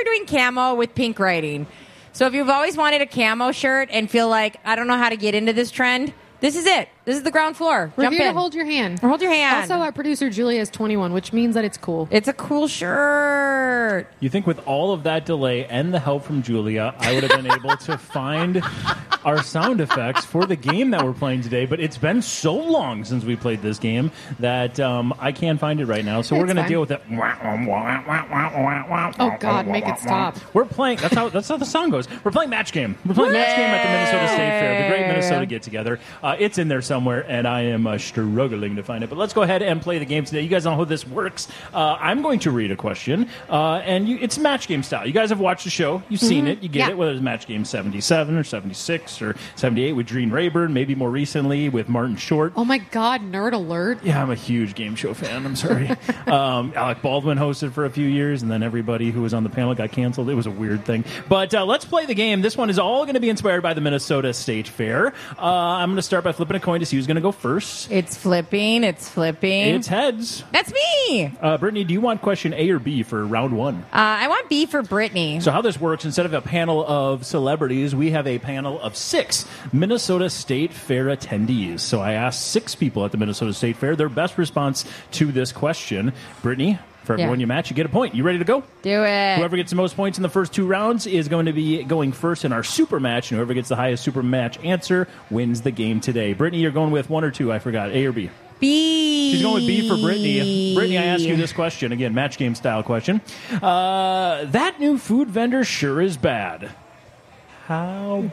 are doing camo with pink writing. So if you've always wanted a camo shirt and feel like, I don't know how to get into this trend, this is it. This is the ground floor. We're Jump here in. to hold your hand. Or hold your hand. Also, our producer, Julia, is 21, which means that it's cool. It's a cool shirt. You think with all of that delay and the help from Julia, I would have been able to find our sound effects for the game that we're playing today, but it's been so long since we played this game that I can't find it right now, so we're going to deal with it. Oh, God, make it stop. We're playing, that's how the song goes. We're playing Match Game. We're playing Match Game at the Minnesota State Fair, the Great Minnesota Get-Together. It's in there somewhere, and I am struggling to find it. But let's go ahead and play the game today. You guys know how this works. I'm going to read a question, and it's Match Game style. You guys have watched the show. You've seen it. You get it, whether it's Match Game 77 or 76 or 78 with Gene Rayburn, maybe more recently with Martin Short. Oh, my God, nerd alert. Yeah, I'm a huge game show fan. I'm sorry. Alec Baldwin hosted for a few years, and then everybody who was on the panel got canceled. It was a weird thing. But let's play the game. This one is all going to be inspired by the Minnesota State Fair. I'm going to start by flipping a coin to see who's going to go first. It's flipping. It's flipping. It's heads. That's me. Brittany, do you want question A or B for round one? I want B for Brittany. So how this works, instead of a panel of celebrities, we have a panel of 6 Minnesota State Fair attendees. So I asked 6 people at the Minnesota State Fair their best response to this question. Brittany, for everyone you match, you get a point. You ready to go? Do it. Whoever gets the most points in the first 2 rounds is going to be going first in our super match, and whoever gets the highest super match answer wins the game today. Brittany, you're going with 1 or 2? I forgot. A or B? B. She's going with B for Brittany. Brittany, I ask you this question. Again, match game style question. That new food vendor sure is bad. How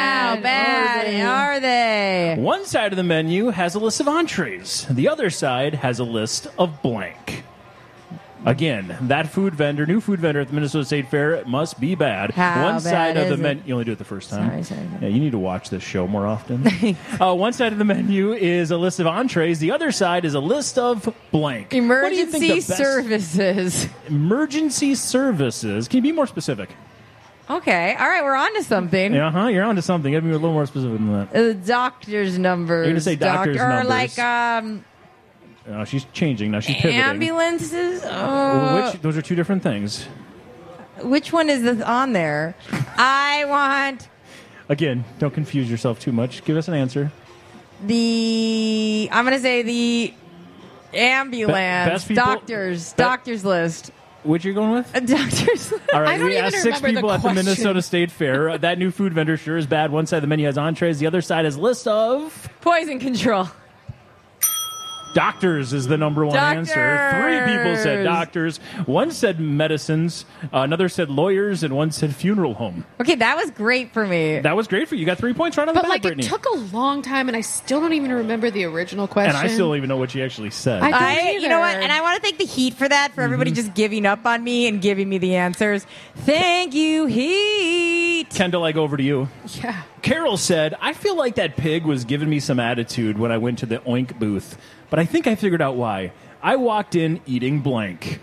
bad are they? One side of the menu has a list of entrees. The other side has a list of blank. Again, that new food vendor at the Minnesota State Fair must be bad. How one side bad of the is menu. You only do it the first time. Sorry. Yeah, you need to watch this show more often. One side of the menu is a list of entrees. The other side is a list of blank. Emergency services. Emergency services. Can you be more specific? Okay. All right. We're on to something. You're on to something. Give me a little more specific than that. The doctor's numbers. You're going to say doctor's numbers. Or like, Oh, she's changing now. She's pivoting. ambulances. Those are 2 different things. Which one is this on there? I want Again, don't confuse yourself too much. Give us an answer. I'm going to say the ambulance. Best people- doctor's list. Which you're going with? A doctor's list. All right, I don't we even asked 6 remember the people at the question. Minnesota State Fair. That new food vendor sure is bad. One side of the menu has entrees. The other side has a list of... Poison control. Doctors is the number one answer. 3 people said doctors. One said medicines. Another said lawyers. And one said funeral home. Okay, that was great for me. That was great for you. You got 3 points right on the But, bat, Brittany. it took a long time, and I still don't even remember the original question. And I still don't even know what she actually said. I don't You know what? either. And I want to take the heat for that, for everybody just giving up on me and giving me the answers. Thank you, Heat. Kendall, I go over to you. Yeah. Carol said, I feel like that pig was giving me some attitude when I went to the Oink booth, but I think I figured out why. I walked in eating blank.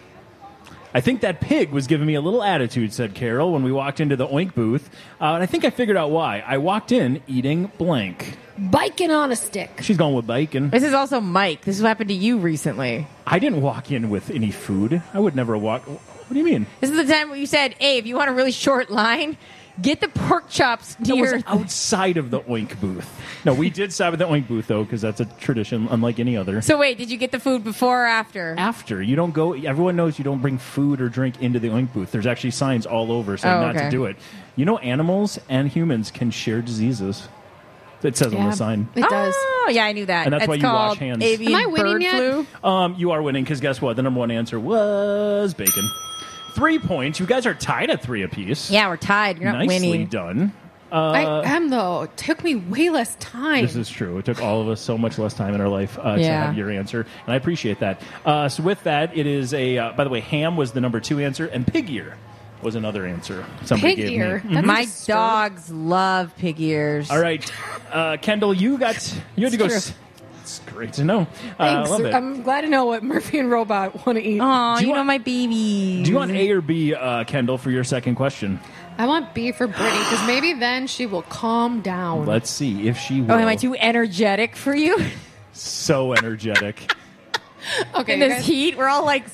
I think that pig was giving me a little attitude, said Carol, when we walked into the Oink booth, and I think I figured out why. I walked in eating blank. Biking on a stick. She's going with bacon. This is also Mike. This is what happened to you recently. I didn't walk in with any food. I would never walk. What do you mean? This is the time where you said, hey, if you want a really short line, get the pork chops That near... was outside of the Oink booth. No, we did stop at the Oink booth, though, because that's a tradition unlike any other. So wait, did you get the food before or after? After. You don't go... Everyone knows you don't bring food or drink into the Oink booth. There's actually signs all over saying not to do it. You know, animals and humans can share diseases. It says on the sign. It does. Oh, yeah, I knew that. And that's it's why you called wash hands. Avian Am I winning bird yet? flu. You are winning, because guess what? The number one answer was bacon. 3 points. You guys are tied at 3 apiece. Yeah, we're tied. You're not Nicely winning. done. I am, though. It took me way less time. This is true. It took all of us so much less time in our life to have your answer, and I appreciate that. So with that, it is a... by the way, ham was the number 2 answer, and pig ear was another answer somebody Pig gave ear. me. That's My disturbing. dogs love pig ears. All right. Kendall, you had to go... true. It's great to know. Thanks. I love it. I'm glad to know what Murphy and Robot want to eat. Oh, Do you you know want- my babies. Do you want A or B, Kendall, for your second question? I want B for Brittany, because maybe then she will calm down. Let's see if she will. Oh, am I too energetic for you? So energetic. Okay, in you this guys- heat. We're all like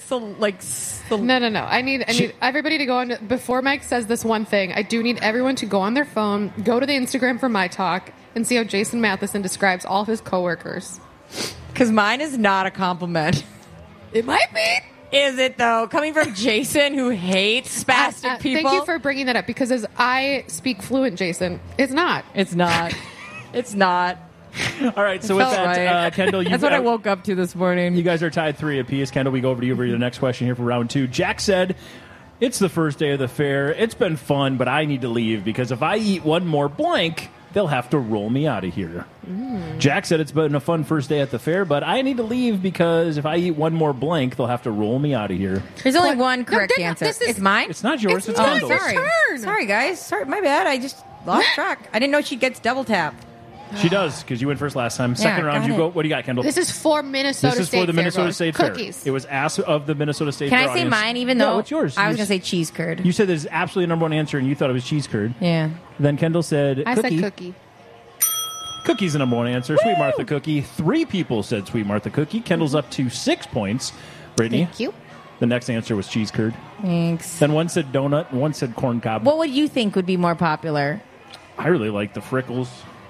No. I need everybody to go on. Before Mike says this one thing, I do need everyone to go on their phone, go to the Instagram for My Talk, and see how Jason Matheson describes all of his coworkers. because mine is not a compliment. It might be. Is it though? Coming from Jason, who hates spastic people. Thank you for bringing that up because as I speak fluent, Jason, it's not. It's not. It's not. All right, so with Felt that, right. Kendall, you That's what I woke up to this morning. You guys are tied 3 apiece. Kendall, we go over to you for the next question here for round 2. Jack said, it's the first day of the fair. It's been fun, but I need to leave because if I eat one more blank, they'll have to roll me out of here. Jack said it's been a fun first day at the fair, but I need to leave because if I eat one more blank, they'll have to roll me out of here. There's only one correct no, answer. this is- It's mine? It's not yours, it's not Kendall's. your sorry. turn. Sorry, guys. Sorry, my bad. I just lost track. I didn't know she gets double tap. She does, because you went first last time. Second round, got you it. go. What do you got, Kendall? This is for Minnesota This is State for the Fair, Minnesota guys. State Fair. Cookies. It was asked of the Minnesota State Can Fair I say audience. mine even Yeah, though what's yours? I was going to say cheese curd? You said this is absolutely number one answer, and you thought it was cheese curd. Yeah. Then Kendall said I cookie. said cookie. Cookie's the number one answer. Sweet Martha Cookie. 3 people said Sweet Martha Cookie. Kendall's up to 6 points. Brittany. Thank you. The next answer was cheese curd. Thanks. Then one said donut, and one said corn cob. What would you think would be more popular? I really like the Frickles.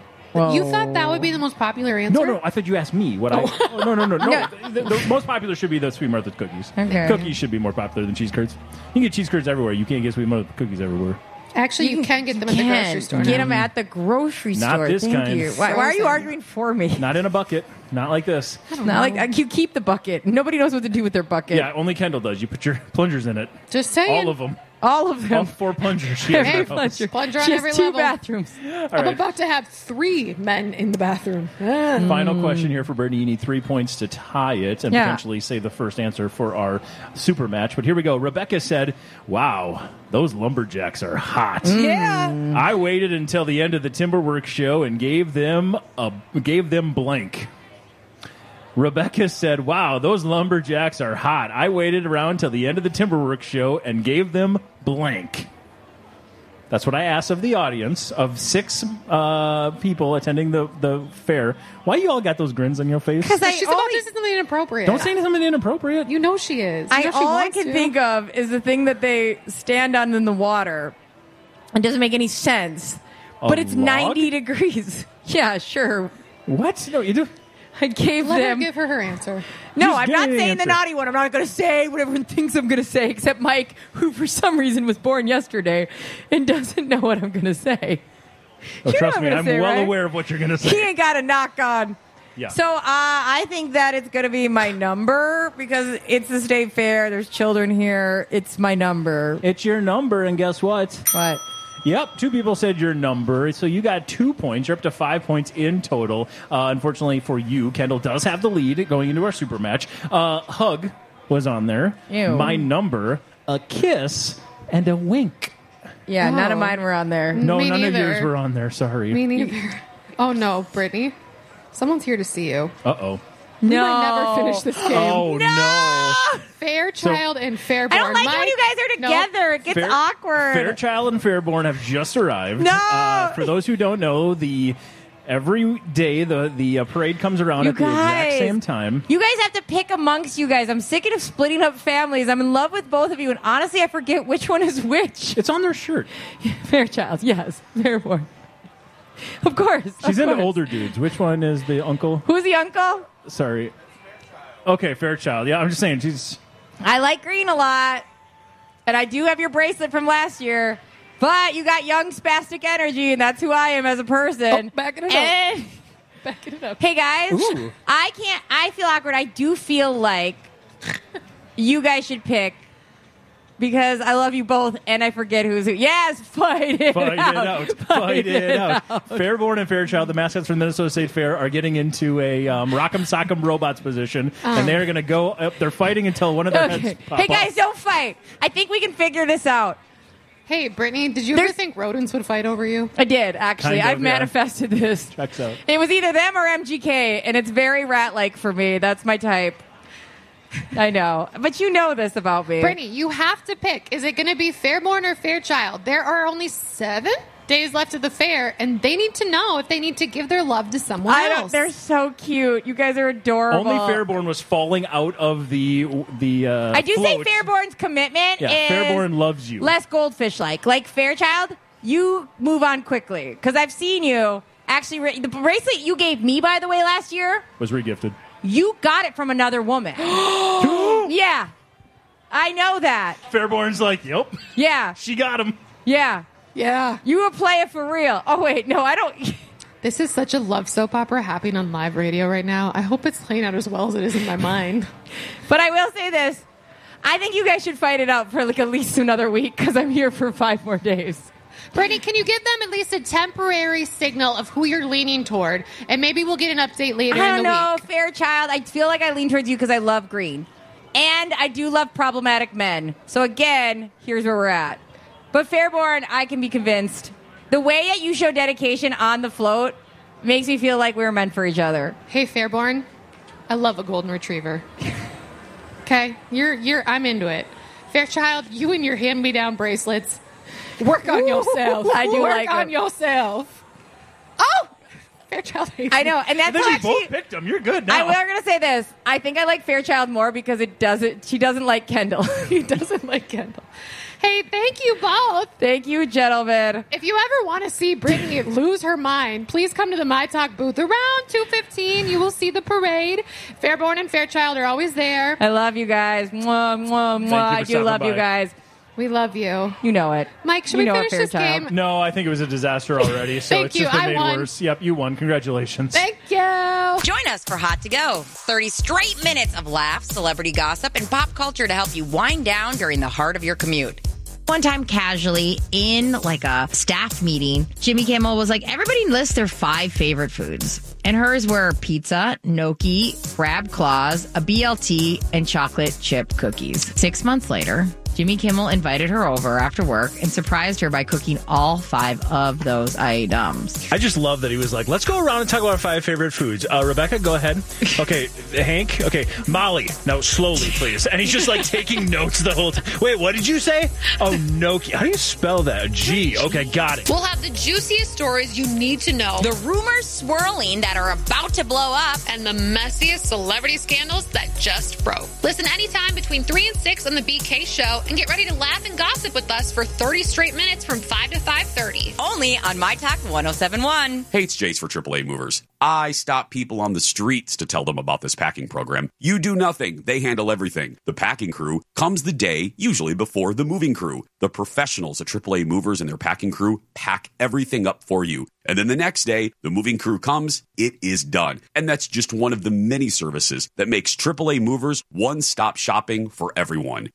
You thought that would be the most popular answer? No, I thought you asked me what I. Oh, no. No. The most popular should be the Sweet Martha cookies. Okay. Cookies should be more popular than cheese curds. You can get cheese curds everywhere. You can't get Sweet Martha cookies everywhere. Actually, you can get them at the grocery store. Get now. them at the grocery Not store. this Thank kind. you. Why are you Frozen. arguing for me? Not in a bucket. Not like this. Not like you keep the bucket. Nobody knows what to do with their bucket. Yeah, only Kendall does. You put your plungers in it. Just saying. All of them. All of them. All 4 plungers. She has Every in her house. plunger. Plunger on She has every 2 level. bathrooms. All I'm right. about to have 3 men in the bathroom. Final question here for Brittany. You need 3 points to tie it and Yeah. potentially say the first answer for our super match. But here we go. Rebecca said, wow, those lumberjacks are hot. Yeah. I waited until the end of the Timberworks show and gave them blank. Rebecca said, wow, those lumberjacks are hot. I waited around till the end of the Timberworks show and gave them blank. That's what I asked of the audience of 6 people attending the fair. Why you all got those grins on your face? Because She's about to say something inappropriate. Don't say something inappropriate. You know she is. You know she all I wants can to. think of is the thing that they stand on in the water. It doesn't make any sense. But it's log? 90 degrees. Yeah, sure. What? No, you do. I gave Let her them. give her answer. No, Just I'm give not me an saying the answer. naughty one. I'm not going to say what everyone thinks I'm going to say, except Mike, who for some reason was born yesterday and doesn't know what I'm going to say. Oh, You know trust what me, I'm I'm gonna say, well right? aware of what you're going to He say. ain't got a knock on. Yeah. So I think that it's going to be my number because it's the state fair. There's children here. It's my number. It's your number, and guess what? What? Yep, 2 people said your number, so you got 2 points. You're up to 5 points in total. Unfortunately for you, Kendall does have the lead going into our super match. Hug was on there. Ew. My number, a kiss, and a wink. Yeah, none of Oh. mine were on there. No, Me none of neither. yours were on there. Sorry. Me neither. Oh, no, Brittany. Someone's here to see you. Uh-oh. We might never finish this game. Oh, no. Fairchild and Fairborn. I don't like when Mike- you guys are No. together. It gets awkward. Fairchild and Fairborn have just arrived. No! For those who don't know, every day the parade comes around You at the exact guys. same time. You guys have to pick amongst you guys. I'm sick of splitting up families. I'm in love with both of you, and honestly, I forget which one is which. It's on their shirt. Fairchild, yes. Fairborn. Of course. She's of into course. older dudes. Which one is the uncle? Who's the uncle? Sorry. Okay, Fairchild. Yeah, I'm just saying she's. I like green a lot. And I do have your bracelet from last year. But you got young spastic energy, and that's who I am as a person. Oh, backing it up. And- Backing it up. Hey guys, Ooh. I feel awkward. I do feel like you guys should pick because I love you both and I forget who's who. Yes, fight it Fight out. it out. Fight it out. Fairborn and Fairchild, the mascots from the Minnesota State Fair, are getting into a Rock'em Sock'em Robots position, and they're going to go up. They're fighting until one of their Okay. heads pop Hey guys, off. don't fight. I think we can figure this out. Hey, Brittany, did you ever There's- think rodents would fight over you? I did, actually. Kind of, I've yeah. manifested this. Checks out. It was either them or MGK, and it's very rat-like for me. That's my type. I know. But you know this about me. Brittany, you have to pick. Is it going to be Fairborn or Fairchild? There are only 7 days left at the fair, and they need to know if they need to give their love to someone else. They're so cute. You guys are adorable. Only Fairborn was falling out of the I do float. say Fairborn's commitment is Fairborn loves you. less goldfish-like. Like Fairchild, you move on quickly. Because I've seen you actually... The bracelet you gave me, by the way, last year... Was regifted. You got it from another woman. Yeah. I know that. Fairborn's like, yep. Yeah. She got him. Yeah. Yeah. You were playing for real. Oh, wait. No, I don't... This is such a love soap opera happening on live radio right now. I hope it's playing out as well as it is in my mind. But I will say this. I think you guys should fight it out for like at least another week because I'm here for 5 more days. Brittany, can you give them at least a temporary signal of who you're leaning toward? And maybe we'll get an update later I in don't the know, week. Fairchild. I feel like I lean towards you because I love green. And I do love problematic men. So again, here's where we're at. But Fairborn, I can be convinced. The way that you show dedication on the float makes me feel like we were meant for each other. Hey, Fairborn, I love a golden retriever. Okay, I'm into it. Fairchild, you and your hand-me-down bracelets, work on yourself. I do work like on it. yourself. Oh, Fairchild. I know, and that's I think we actually. both picked him. You're good now. We're gonna say this. I think I like Fairchild more because she doesn't like Kendall. He doesn't like Kendall. Hey, thank you both. Thank you, gentlemen. If you ever want to see Brittany lose her mind, please come to the My Talk booth around 2:15. You will see the parade. Fairborn and Fairchild are always there. I love you guys. Mwah, mwah, mwah. for I do stopping love you by. guys. We love you. You know it. Mike, should You we know it, finish this Fairchild. game? No, I think it was a disaster already, so Thank it's just you. been I made won. worse. Yep, you won. Congratulations. Thank you. Join us for Hot to Go. 30 straight minutes of laughs, celebrity gossip, and pop culture to help you wind down during the heart of your commute. One time, casually, in like a staff meeting, Jimmy Kimmel was like, everybody lists their 5 favorite foods. And hers were pizza, gnocchi, crab claws, a BLT, and chocolate chip cookies. 6 months later, Jimmy Kimmel invited her over after work and surprised her by cooking all 5 of those items. I just love that he was like, let's go around and talk about our 5 favorite foods. Rebecca, go ahead. Okay, Hank. Okay, Molly. No, slowly, please. And he's just like taking notes the whole time. Wait, what did you say? Oh, gnocchi. How do you spell that? G. Okay, got it. We'll have the juiciest stories you need to know, The rumors swirling that are about to blow up. and the messiest celebrity scandals that just broke. Listen anytime between 3 and 6 on the BK Show, and get ready to laugh and gossip with us for 30 straight minutes from 5 to 5:30. Only on My Talk 1071. Hey, it's Jace for AAA Movers. I stop people on the streets to tell them about this packing program. You do nothing. They handle everything. The packing crew comes the day, usually before the moving crew. The professionals at AAA Movers and their packing crew pack everything up for you. And then the next day, the moving crew comes, it is done. And that's just one of the many services that makes AAA Movers one-stop shopping for everyone.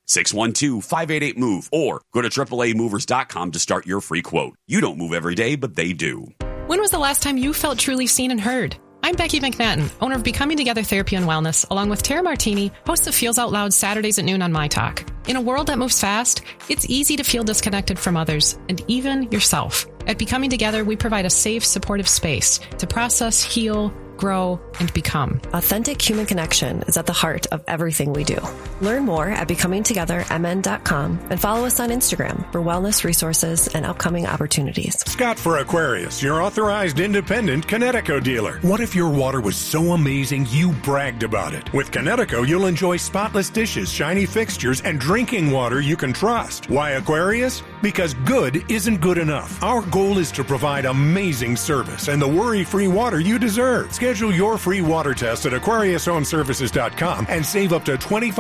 612-588-MOVE or go to AAAmovers.com to start your free quote. You don't move every day, but they do. When was the last time you felt truly seen and heard? I'm Becky McNatten, owner of Becoming Together Therapy and Wellness, along with Tara Martini, host of Feels Out Loud Saturdays at noon on My Talk. In a world that moves fast, it's easy to feel disconnected from others and even yourself. At Becoming Together, we provide a safe, supportive space to process, heal, grow, and become. Authentic human connection is at the heart of everything we do. Learn more at becomingtogethermn.com and follow us on Instagram for wellness resources and upcoming opportunities. Scott for Aquarius, your authorized independent Connecticut dealer. What if your water was so amazing you bragged about it? With Connecticut, you'll enjoy spotless dishes, shiny fixtures, and drinking water you can trust. Why Aquarius? Because good isn't good enough. Our goal is to provide amazing service and the worry-free water you deserve. Schedule your free water test at AquariusHomeservices.com and save up to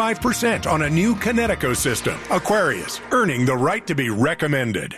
25% on a new Connecticut system. Aquarius, earning the right to be recommended.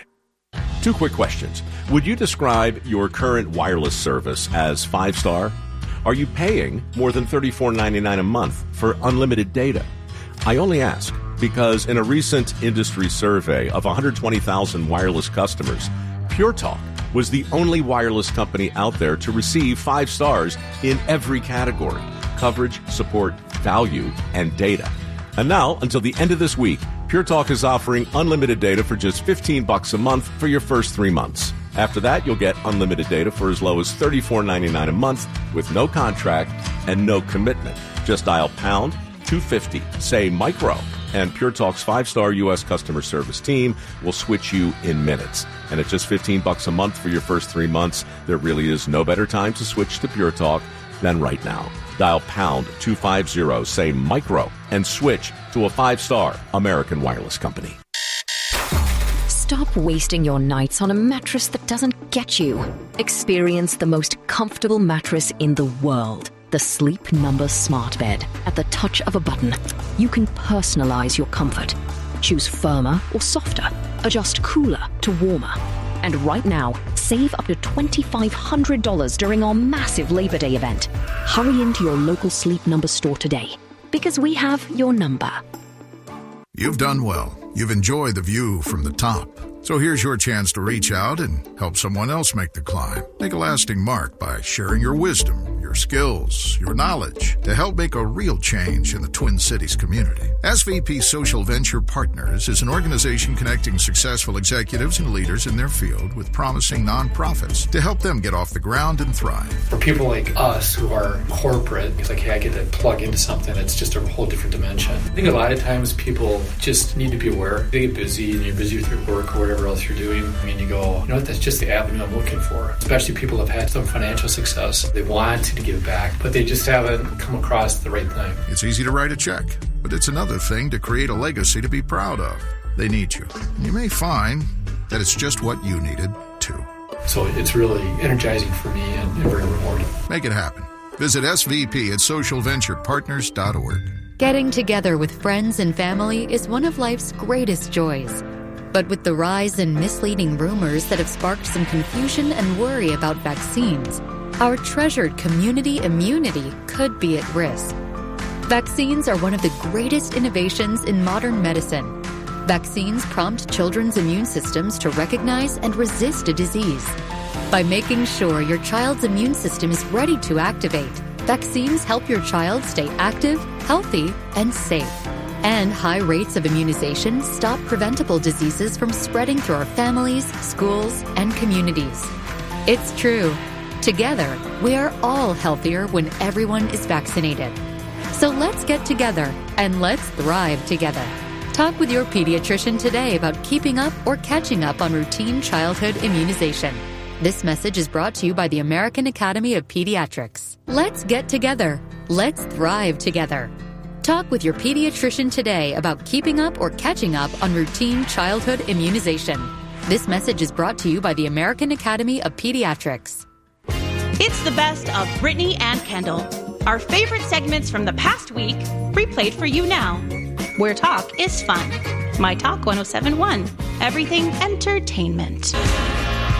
2 quick questions. Would you describe your current wireless service as 5-star? Are you paying more than $34.99 a month for unlimited data? I only ask because in a recent industry survey of 120,000 wireless customers, Pure Talk was the only wireless company out there to receive 5 stars in every category: coverage, support, value, and data. And now, until the end of this week, Pure Talk is offering unlimited data for just $15 a month for your first 3 months. After that, you'll get unlimited data for as low as $34.99 a month with no contract and no commitment. Just dial pound 250, say micro, and Pure Talk's 5-star U.S. customer service team will switch you in minutes. And at just $15 a month for your first 3 months, there really is no better time to switch to Pure Talk than right now. Dial pound 250, say micro, and switch to a 5-star American Wireless company. Stop wasting your nights on a mattress that doesn't get you. Experience the most comfortable mattress in the world. The Sleep Number Smart Bed. At the touch of a button, you can personalize your comfort. Choose firmer or softer. Adjust cooler to warmer. And right now, save up to $2,500 during our massive Labor Day event. Hurry into your local Sleep Number store today, because we have your number. You've done well. You've enjoyed the view from the top. So here's your chance to reach out and help someone else make the climb. Make a lasting mark by sharing your wisdom, your skills, your knowledge to help make a real change in the Twin Cities community. SVP Social Venture Partners is an organization connecting successful executives and leaders in their field with promising nonprofits to help them get off the ground and thrive. For people like us who are corporate, it's like, hey, I get to plug into something that's just a whole different dimension. I think a lot of times people just need to be aware. They get busy and you're busy with your work or whatever else you're doing. I mean, you go, you know what, that's just the avenue I'm looking for. Especially people who have had some financial success. They want to give back, but they just haven't come across the right thing. It's easy to write a check, but it's another thing to create a legacy to be proud of. They need you. And you may find that it's just what you needed too. So it's really energizing for me and very rewarding. Make it happen. Visit SVP at socialventurepartners.org. Getting together with friends and family is one of life's greatest joys. But with the rise in misleading rumors that have sparked some confusion and worry about vaccines, our treasured community immunity could be at risk. Vaccines are one of the greatest innovations in modern medicine. Vaccines prompt children's immune systems to recognize and resist a disease. By making sure your child's immune system is ready to activate, vaccines help your child stay active, healthy, and safe. And high rates of immunization stop preventable diseases from spreading through our families, schools, and communities. It's true. Together, we are all healthier when everyone is vaccinated. So let's get together and let's thrive together. Talk with your pediatrician today about keeping up or catching up on routine childhood immunization. This message is brought to you by the American Academy of Pediatrics. Let's get together. Let's thrive together. Talk with your pediatrician today about keeping up or catching up on routine childhood immunization. This message is brought to you by the American Academy of Pediatrics. It's the best of Brittany and Kendall. Our favorite segments from the past week, replayed for you now. Where talk is fun. My Talk 107.1. Everything entertainment.